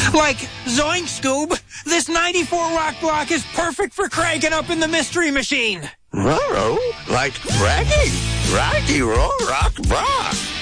Like, zoink, Scoob, this 94 rock block is perfect for cranking up in the Mystery Machine. Roro, like Raggy, Rock block.